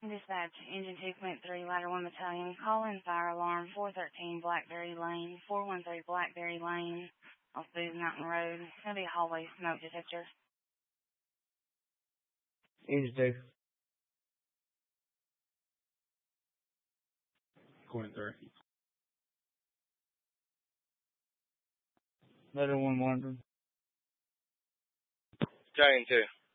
Dispatch, Engine 2.3, Ladder 1 Battalion, call in fire alarm 413 Blackberry Lane, 413 Blackberry Lane, off Booth Mountain Road. It's going to be a hallway smoke detector. Engine 2. Point 3. Ladder 1 Wondering. Giant 2.